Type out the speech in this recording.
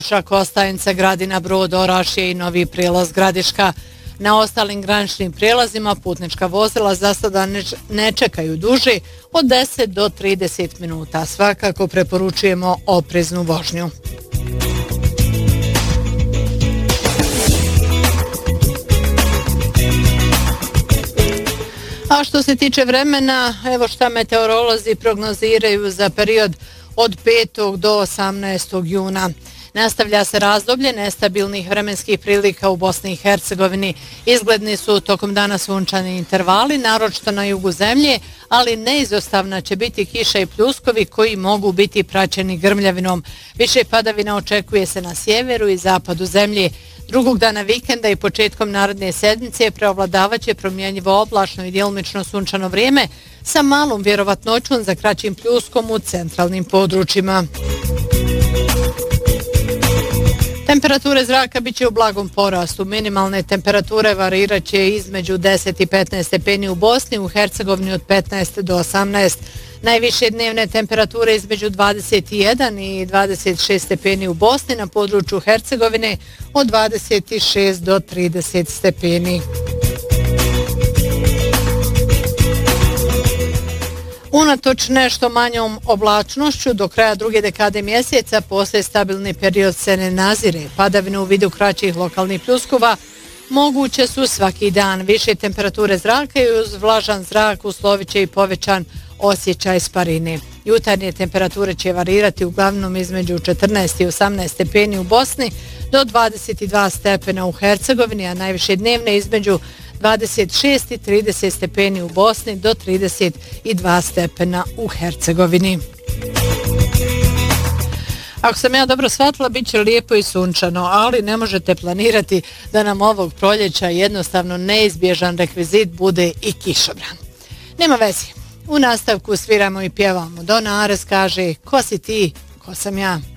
Kostajnica, Gradina, Brod, Orašje i Novi prilaz Gradiška. Na ostalim graničnim prijelazima putnička vozila za sada ne čekaju duže od 10 do 30 minuta. Svakako preporučujemo opreznu vožnju. A što se tiče vremena, evo šta meteorolozi prognoziraju za period od 5. do 18. juna. Nastavlja se razdoblje nestabilnih vremenskih prilika u Bosni i Hercegovini. Izgledni su tokom dana sunčani intervali, naročito na jugu zemlje, ali neizostavna će biti kiša i pljuskovi koji mogu biti praćeni grmljavinom. Više padavina očekuje se na sjeveru i zapadu zemlje. Drugog dana vikenda i početkom naredne sedmice preovladavaće promjenjivo oblačno i djelomično sunčano vrijeme sa malom vjerovatnoćom za kraćim pljuskom u centralnim područjima. Temperature zraka biće u blagom porastu. Minimalne temperature varirat će između 10 i 15 stepeni u Bosni, u Hercegovini od 15 do 18. Najviše dnevne temperature između 21 i 26 stepeni u Bosni, na području Hercegovine od 26 do 30 stepeni. Unatoč nešto manjom oblačnošću, do kraja druge dekade mjeseca poslije stabilni period se ne nazire. Padavine u vidu kraćih lokalnih pljuskova moguće su svaki dan. Više temperature zraka i uz vlažan zrak uslovit će i povećan osjećaj sparine. Jutarnje temperature će varirati uglavnom između 14 i 18 stepeni u Bosni do 22 stepena u Hercegovini, a najviše dnevne između 26 i 30 stepeni u Bosni do 32 stepena u Hercegovini. Ako sam ja dobro shvatila, bit će lijepo i sunčano, ali ne možete planirati da nam ovog proljeća jednostavno neizbježan rekvizit bude i kišobran. Nema veze. U nastavku sviramo i pjevamo. Dona Ares kaže: ko si ti, ko sam ja.